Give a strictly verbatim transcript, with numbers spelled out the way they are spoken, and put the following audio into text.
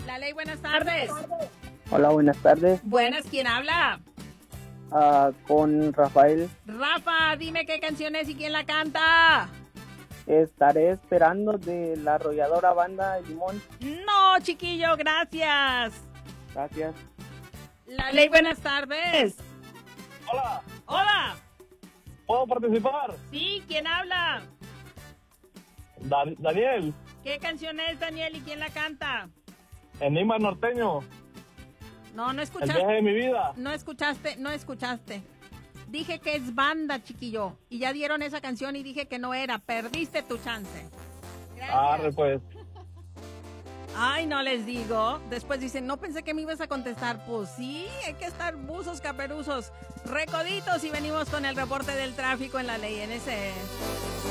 La Ley, buenas tardes. Hola, buenas tardes. Buenas, ¿quién habla? Ah, con Rafael. Rafa, dime qué canción es y quién la canta. Estaré esperando de la arrolladora Banda Limón. No, chiquillo, gracias. Gracias. La Ley, buenas tardes. Hola, Hola. ¿puedo participar? Sí, ¿quién habla? Da- Daniel, ¿Qué canción es, Daniel, y quién la canta? Enigma Norteño, No, no el viaje escuchaste. de mi vida. No escuchaste, no escuchaste. Dije que es banda, chiquillo. Y ya dieron esa canción y dije que no era. Perdiste tu chance. Gracias. Arre, pues. Ay, no les digo. Después dicen, no pensé que me ibas a contestar. Pues sí, hay que estar buzos, caperuzos, recoditos y venimos con el reporte del tráfico en la Ley N S.